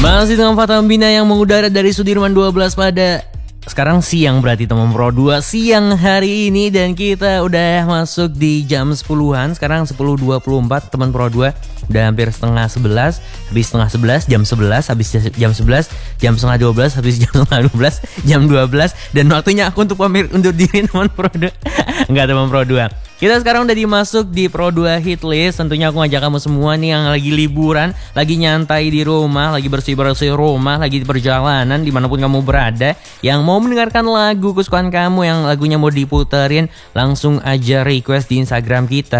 Masih dengan Fatambina yang mengudara dari Sudirman 12 pada sekarang siang, berarti teman Pro 2 siang hari ini, dan kita udah masuk di jam 10-an. Sekarang 10.24 teman Pro 2. Udah hampir setengah 11, habis setengah 11, jam 11, habis jam 11, jam setengah 12, habis jam setengah 12, jam 12. Dan waktunya aku untuk pamit undur diri teman Pro 2. Enggak teman Pro 2. Kita sekarang udah dimasuk di Pro 2 Hit List. Tentunya aku ngajak kamu semua nih yang lagi liburan, lagi nyantai di rumah, lagi bersih-bersih rumah, lagi di perjalanan, dimanapun kamu berada, yang mau mendengarkan lagu kesukaan kamu, yang lagunya mau diputerin, langsung aja request di Instagram kita.